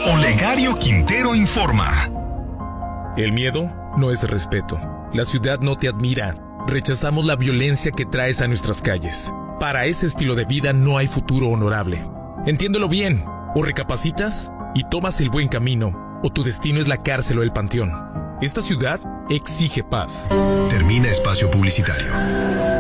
Olegario Quintero informa. El miedo no es respeto. La ciudad no te admira. Rechazamos la violencia que traes a nuestras calles. Para ese estilo de vida no hay futuro honorable. Entiéndelo bien. O recapacitas y tomas el buen camino, o tu destino es la cárcel o el panteón. Esta ciudad exige paz. Termina espacio publicitario.